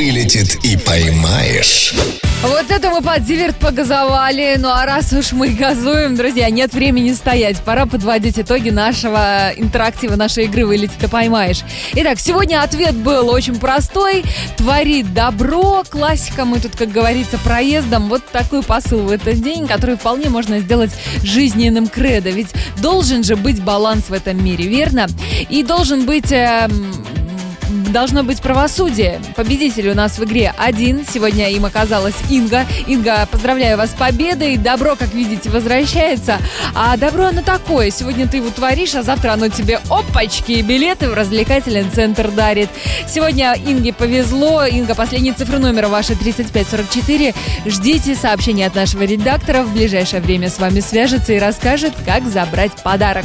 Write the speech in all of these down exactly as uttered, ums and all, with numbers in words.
вылетит и поймаешь. Вот это мы под зиверт погазовали. Ну а раз уж мы газуем, друзья, нет времени стоять. Пора подводить итоги нашего интерактива, нашей игры «Вылетит и поймаешь». Итак, сегодня ответ был очень простой. Творит добро. Классика. Мы тут, как говорится, проездом. Вот такой посыл в этот день, который вполне можно сделать жизненным кредо. Ведь должен же быть баланс в этом мире, верно? И должен быть... Э, Должно быть правосудие. Победитель у нас в игре один. Сегодня им оказалась Инга. Инга, поздравляю вас с победой. Добро, как видите, возвращается. А добро оно такое. Сегодня ты его творишь, а завтра оно тебе опачки и билеты в развлекательный центр дарит. Сегодня Инге повезло. Инга, последние цифры номера ваши тридцать пять сорок четыре. Ждите сообщения от нашего редактора. В ближайшее время с вами свяжется и расскажет, как забрать подарок.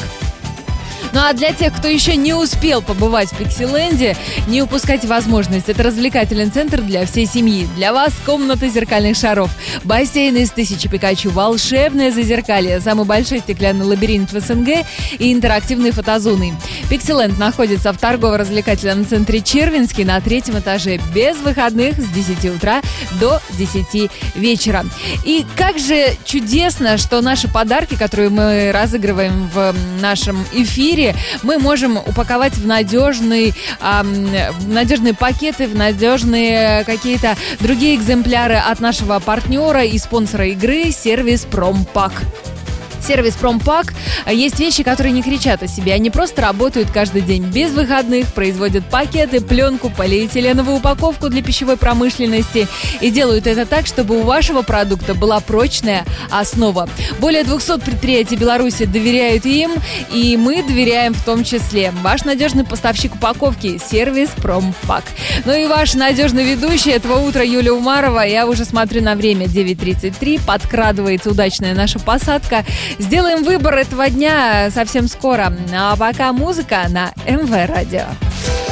Ну а для тех, кто еще не успел побывать в Пиксиленде, не упускайте возможность. Это развлекательный центр для всей семьи. Для вас комната зеркальных шаров, бассейн из тысячи Пикачу, волшебное зазеркалье, самый большой стеклянный лабиринт в СНГ и интерактивные фотозоны. Пиксиленд находится в торгово-развлекательном центре Червинский на третьем этаже, без выходных с десяти утра до десяти вечера. И как же чудесно, что наши подарки, которые мы разыгрываем в нашем эфире, мы можем упаковать в надежный, эм, в надежные пакеты, в надежные какие-то другие экземпляры от нашего партнера и спонсора игры «Сервис Промпак». Сервис Промпак. Есть вещи, которые не кричат о себе. Они просто работают каждый день без выходных, производят пакеты, пленку, полиэтиленовую упаковку для пищевой промышленности и делают это так, чтобы у вашего продукта была прочная основа. Более двухсот предприятий Беларуси доверяют им, и мы доверяем в том числе. Ваш надежный поставщик упаковки – Сервис Промпак. Ну и ваш надежный ведущий этого утра Юлия Умарова. Я уже смотрю на время девять тридцать три. Подкрадывается удачная наша посадка. Сделаем выбор этого дня совсем скоро. А пока музыка на эм вэ Радио.